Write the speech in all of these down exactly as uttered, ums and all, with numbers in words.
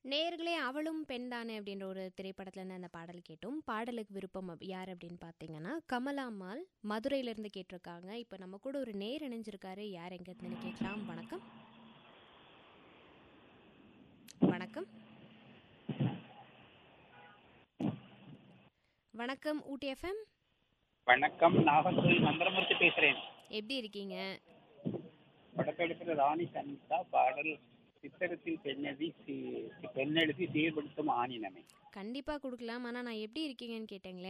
நேயர்களே அவளும் பெண் தானே அப்படின்ற ஒரு திரைப்படத்துல இருந்து அந்த பாடல் கேட்டோம். பாடலுக்கு விருப்பம் அப்- யார் அப்படின்னு பார்த்தீங்கன்னா கமலாம்மாள் மதுரையில இருந்து கேட்டிருக்காங்க. இப்போ நம்ம கூட ஒரு நேர் இணைஞ்சிருக்காரு. யார் எங்க இருந்துன்னு கேட்கலாம். வணக்கம். வணக்கம். வணக்கம் ஊட்டி எஃப்எம். வணக்கம், நாகர்கோவில் மந்திரமூர்த்தி பேசுறேன். எப்படி இருக்கீங்க? படத்தெடுக்கிற ராணி சந்தித்தா பாடல் சித்திரத்தில் பெண்ணெழுதி சீ- பெண்ணெழுதி சீர்படுத்தும் ஆணினமே. கண்டிப்பா கொடுக்கலாம். ஆனா நான் எப்படி இருக்கீங்கன்னு கேட்டேங்களே.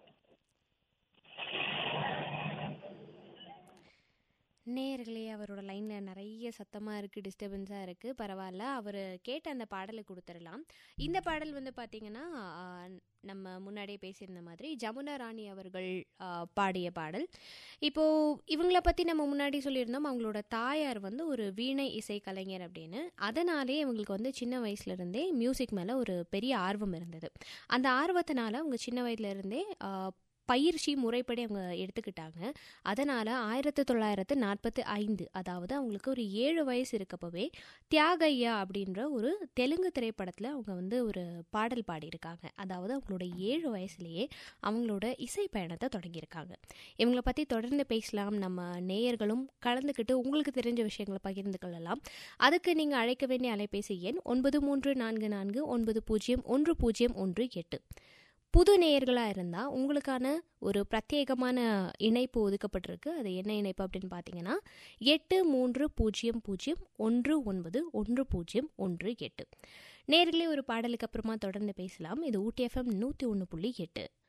நேயர்களே அவரோட லைனில் நிறைய சத்தமாக இருக்குது, டிஸ்டர்பன்ஸாக இருக்குது. பரவாயில்ல, அவர் கேட்ட அந்த பாடலை கொடுத்துடலாம். இந்த பாடல் வந்து பார்த்திங்கன்னா நம்ம முன்னாடியே பேசியிருந்த மாதிரி ஜமுனா ராணி அவர்கள் ஆ, பாடிய பாடல். இப்போது இவங்கள பற்றி நம்ம முன்னாடி சொல்லியிருந்தோம், அவங்களோட தாயார் வந்து ஒரு வீணை இசை கலைஞர் அப்படின்னு. அதனாலே இவங்களுக்கு வந்து சின்ன வயசுலேருந்தே மியூசிக் மேலே ஒரு பெரிய ஆர்வம் இருந்தது. அந்த ஆர்வத்தினால அவங்க சின்ன வயதுலேருந்தே பயிற்சி முறைப்படி அவங்க எடுத்துக்கிட்டாங்க. அதனால் ஆயிரத்தி தொள்ளாயிரத்து நாற்பத்தி ஐந்து அதாவது அவங்களுக்கு ஒரு ஏழு வயசு இருக்கப்பவே தியாகையா அப்படின்ற ஒரு தெலுங்கு திரைப்படத்தில் அவங்க வந்து ஒரு பாடல் பாடியிருக்காங்க. அதாவது அவங்களோட ஏழு வயசுலேயே அவங்களோட இசை பயணத்தை தொடங்கியிருக்காங்க. இவங்களை பற்றி தொடர்ந்து பேசலாம். நம்ம நேயர்களும் கலந்துக்கிட்டு உங்களுக்கு தெரிஞ்ச விஷயங்களை பகிர்ந்து கொள்ளலாம். அதுக்கு நீங்கள் அழைக்க வேண்டிய அலைபேசி எண் ஒன்பது மூன்று நான்கு நான்கு ஒன்பது பூஜ்ஜியம் ஒன்று பூஜ்ஜியம் ஒன்று எட்டு. புது நேயர்களாக இருந்தால் உங்களுக்கான ஒரு பிரத்யேகமான இணைப்பு ஒதுக்கப்பட்டிருக்கு. அது என்ன இணைப்பு அப்படின்னு பார்த்தீங்கன்னா எட்டு மூன்று பூஜ்ஜியம் பூஜ்ஜியம் ஒன்று ஒன்பது ஒன்று பூஜ்ஜியம் ஒன்று எட்டு. நேயர்களே ஒரு பாடலுக்கு அப்புறமா தொடர்ந்து பேசலாம். இது ஊட்டி எஃப்எம் நூற்றி ஒன்று புள்ளி எட்டு.